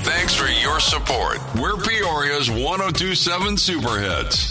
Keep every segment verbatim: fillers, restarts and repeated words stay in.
Thanks for your support. We're Peoria's one oh two point seven Super Hits.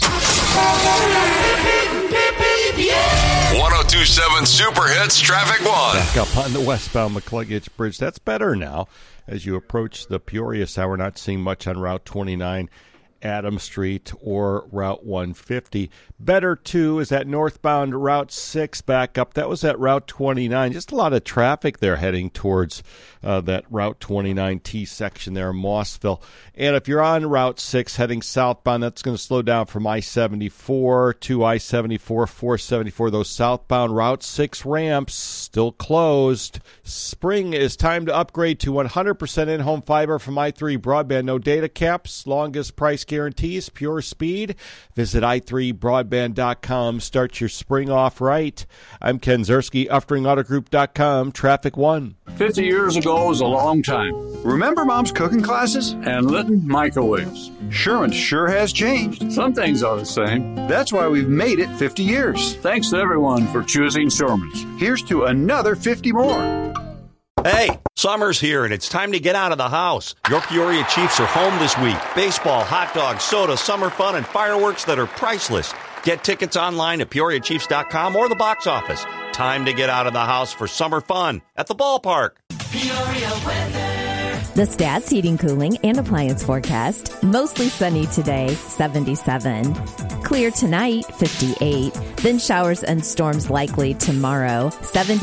one oh two point seven Super Hits Traffic One. Back up on the westbound McCluggage Bridge. That's better now. As you approach the Peoria side, we're not seeing much on Route twenty-nine, Adams Street, or Route one fifty. Better, too, is that northbound Route six back up. That was at Route twenty-nine. Just a lot of traffic there heading towards uh, that Route twenty-nine T section there in Mossville. And if you're on Route six heading southbound, that's going to slow down from I seventy-four to I seventy-four, four seventy-four. Those southbound Route six ramps still closed. Spring is time to upgrade to one hundred percent in-home fiber from i three Broadband. No data caps, longest price guarantees, pure speed. Visit i three broadband dot com. Start your spring off right. I'm Ken Zerski, uftering auto group dot com. Traffic One. fifty years ago was a long time. Remember Mom's cooking classes? And Litton microwaves. Sherwin sure has changed. Some things are the same. That's why we've made it fifty years. Thanks to everyone for choosing Sherman's. Here's to another fifty more. Hey, summer's here and it's time to get out of the house. Your Peoria Chiefs are home this week. Baseball, hot dogs, soda, summer fun, and fireworks that are priceless. Get tickets online at peoria chiefs dot com or the box office. Time to get out of the house for summer fun at the ballpark. Peoria weather. The Stats Heating, Cooling, and Appliance forecast. Mostly sunny today, seventy-seven. Clear tonight, fifty-eight. Then showers and storms likely tomorrow, seventy.